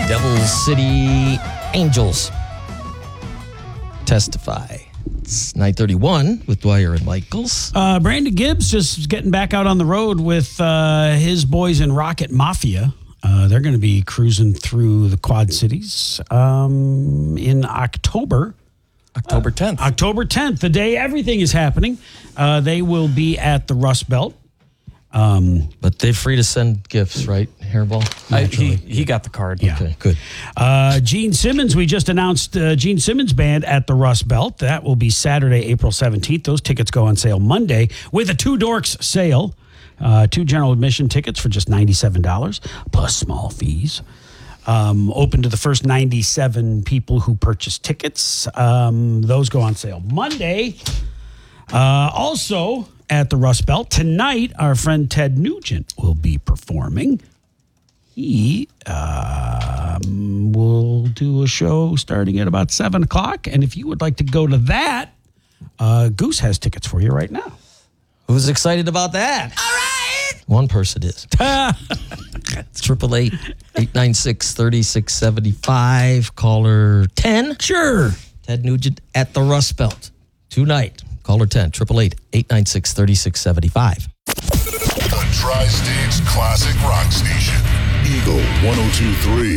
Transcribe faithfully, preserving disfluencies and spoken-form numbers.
Devil City Angels testify. It's nine thirty-one with Dwyer and Michaels. Uh, Brandon Gibbs just getting back out on the road with uh, his boys in Rocket Mafia. Uh, they're going to be cruising through the Quad Cities um, in October. October tenth. Uh, October tenth, the day everything is happening. Uh, they will be at the Rust Belt. Um, but they're free to send gifts, right? Hairball? I, he, he got the card. Yeah. Okay, good. Uh, Gene Simmons, we just announced uh, Gene Simmons Band at the Rust Belt. That will be Saturday, April seventeenth. Those tickets go on sale Monday with a Two Dorks sale. Uh, two general admission tickets for just ninety-seven dollars plus small fees. Um, open to the first ninety-seven people who purchase tickets. Um, those go on sale Monday. Uh, also at the Rust Belt tonight, our friend Ted Nugent will be performing. He um, will do a show starting at about seven o'clock. And if you would like to go to that, uh, Goose has tickets for you right now. Who's excited about that? All right. One person is. Triple eight, eight nine six, thirty-six seventy-five. Caller ten. Sure. Ted Nugent at the Rust Belt tonight. Caller ten, triple eight, eight nine six, thirty-six seventy-five. The Tri-States Classic Rock Station. Eagle one oh two three.